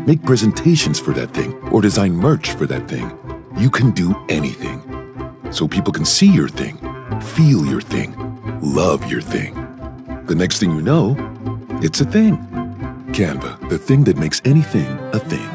make presentations for that thing, or design merch for that thing. You can do anything. So people can see your thing, feel your thing, love your thing. The next thing you know, it's a thing. Canva, the thing that makes anything a thing.